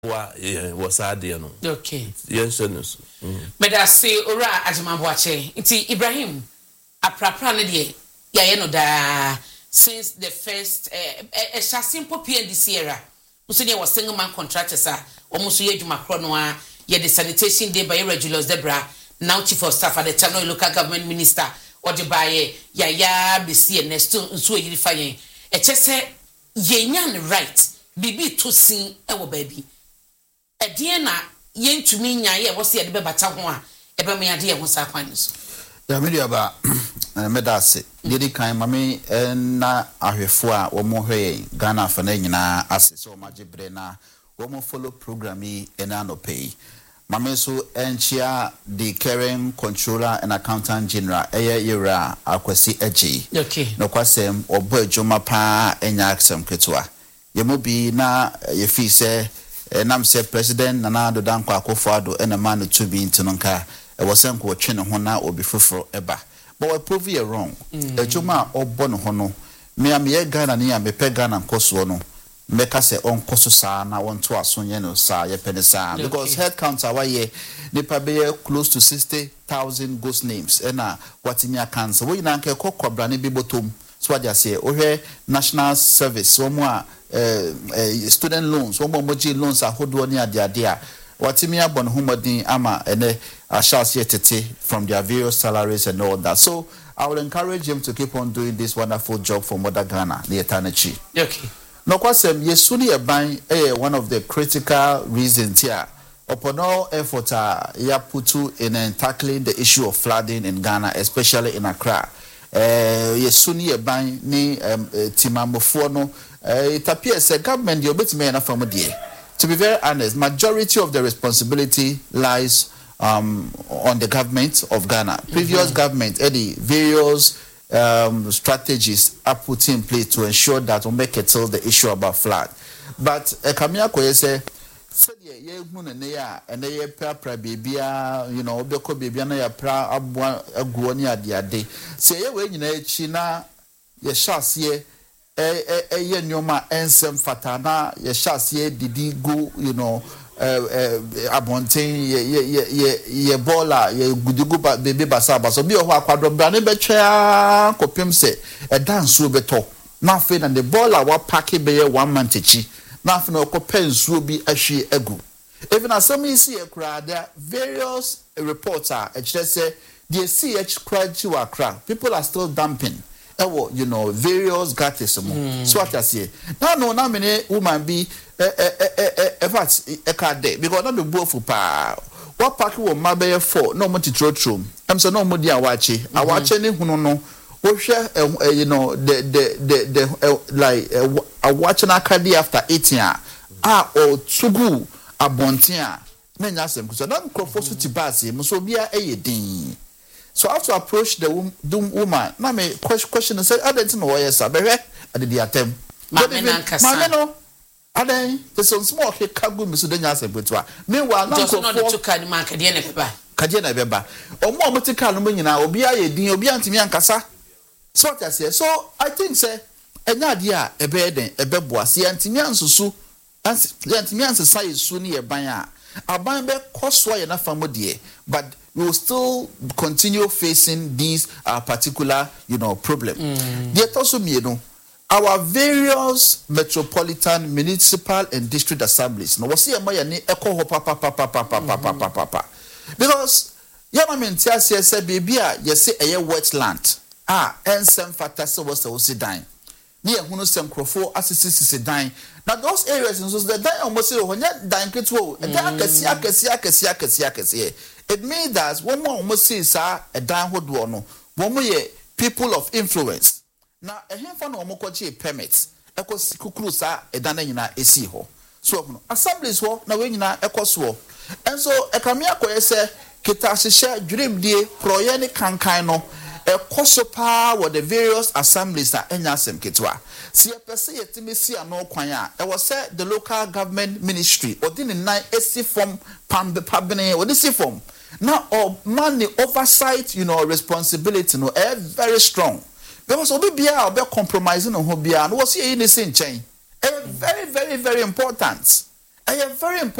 was adeɛ no. Okay. Yes, yes. But I say ora ajimabwache. Nti Ibrahim aprapra ne de ya no da since the first a simple PNDC era. Muso ne was single man contractors a omuso ye dwuma kro no a ye the sanitation day by Regulus Debra, now chief of staff at the Channel local government minister or the baye ya besi next nso yirifa yen. E chese ye nyan right bibi to sin e wo baby. Edie na yentumi nya ye wo se ye de bebata ho a ebe me ade ye ho sa kwan so. Ya media ba medase dedi kan mame na ahwefo a wo mo hwe Ghana fa na nyina ase so magebre na wo mo follow program yi ena no pay mame so enchia the current controller and accountant general yera akwasi eji Okay. no kwasem obo adwuma pa enya aksem ketwa ye mo bi na ye fi se nam se president Nana Addo Dankwa Akufo-Addo ena ma no to bi ntinonka e wasem ko twe ne ho na obi foforo eba but we prove you wrong adwuma obo no ho no me am ye Ghana ni am pe Ghana nkoso no meka se onkoso saa na wonto asonye no saa ye pene saa because head count our year nipa be close to 60,000 ghost names ena watimia cancer we na nke kokobra ne bibotom so what you say ohwe national service so mo a student loans so mo moji loans ahodo ni ade a watimia bon humodin ama ene ashas yetete from their various salaries and all that. So I will encourage him to keep on doing this wonderful job for Mother Ghana the eternity. Okay. No kwasem yesuni eban one of the critical reasons here upon all effort ya putu in tackling the issue of flooding in Ghana, especially in Accra. Yesuni eban ni timamofo no it appears the government the obetime na from there. To be very honest, majority of the responsibility lies on the government of Ghana. Previous government, the various strategies are put in place to ensure that we make it till the issue about flood. But Kamia Koye say ye hunu ne ya ene ye pra bibia obeko bibia na ya pra abua aguo ni ade say ye we nyina echi na ye hyase ye nyoma ensem fatana ye hyase didi go abonten ye bola ye gudugu bebe basa baso bi ho akwadro bra ne betwa kopem se e danso beto na fe na the bola wa pack be ye 1 month echi na fe na kopensuo bi ahwe agu even as some see akra there various reports are say the CH crowd to Accra people are still dumping various gutters so what I say now na many woman be fact ekade because na be bofu pa what pack wo mabe 4 no mo titro am so no mo di awache ne hunu no wo hwe the like awache na kadi after 18 o tugu abonten a na nya asem so na microphone so tibase mo so bia eyedin. So I have to approach the woman. Now me question and say, I don't know why yes, I did the attempt. Mameno, I then there's some small kagu misudenya se betwa. Meanwhile, now just not to carry man kadiana beba. Kadiana beba. O mo motika no nyina obi aye din obi antimi ankasa. So what I say. So I think say enya dia ebe den ebe boase antimi ansusu antimi ansesa yesu ni eban a aban be koso ye na famodie but we will still continue facing these particular problem. Our various metropolitan, municipal and district assemblies no was because Yamamin say baby say a wetland and some fatasa was also dying near Hunusem Crofo assisi dying. Now those areas in the dying almost when you're dying it means that one more almost sees a downward one more people of influence. Now a handful of mokochi permits equals kukusa a dana esi ho. So assemblies wo na when ekoswo. And so a kamia say kitasisha dream de proyeni kankano a kosopa what the various assemblies are enyasem kitwa. See a person yetimisi no kwanya. I was said the local government ministry or didn't esi form pambene or this form. Now, money oversight, responsibility, very strong. Because obi bia obi compromising on hobia, no was here in the same chain. Very, very, very important. I am very important.